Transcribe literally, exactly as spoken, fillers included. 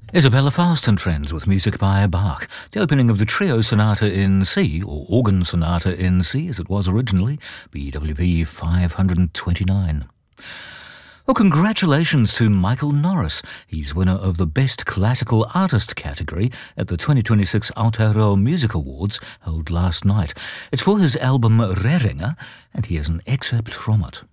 Isabella Faust and Friends with music by Bach, the opening of the Trio Sonata in C, or Organ Sonata in C as it was originally, B W V five twenty-nine. Well, congratulations to Michael Norris. He's winner of the Best Classical Artist category at the twenty twenty-six Aotearoa Music Awards held last night. It's for his album Rerenga, and here's an excerpt from it.